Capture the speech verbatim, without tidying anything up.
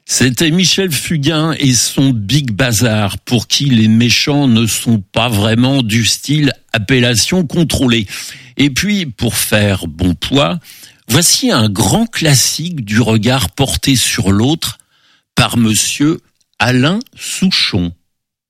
C'était Michel Fugain et son Big Bazar, pour qui les méchants ne sont pas vraiment du style appellation contrôlée. Et puis, pour faire bon poids, voici un grand classique du regard porté sur l'autre par monsieur Alain Souchon.